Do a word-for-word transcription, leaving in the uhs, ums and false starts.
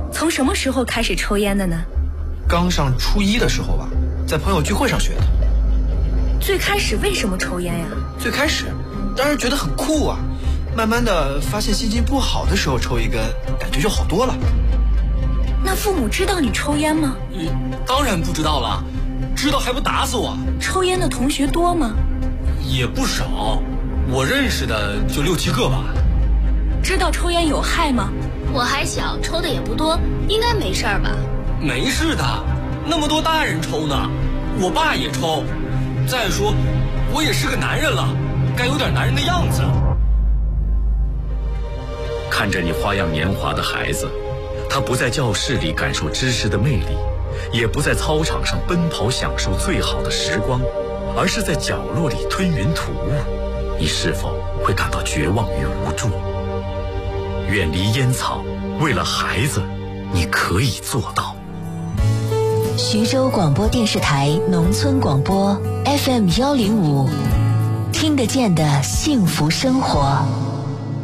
从什么时候开始抽烟的呢？ 刚上初一的时候吧，在朋友聚会上学的。 最开始为什么抽烟呀？ 最开始当然觉得很酷啊，慢慢的发现心情不好的时候抽一根，感觉就好多了。 那父母知道你抽烟吗？ 嗯，当然不知道了，知道还不打死我。 抽烟的同学多吗？ 也不少，我认识的就六七个吧。 知道抽烟有害吗？ 我还小，抽的也不多，应该没事儿吧？ 没事的，那么多大人抽呢，我爸也抽。再说，我也是个男人了，该有点男人的样子。 看着你花样年华的孩子，他不在教室里感受知识的魅力，也不在操场上奔跑享受最好的时光，而是在角落里吞云吐雾，你是否会感到绝望与无助？远离烟草，为了孩子，你可以做到。 徐州广播电视台农村广播 F M 幺零五，听得见的幸福生活。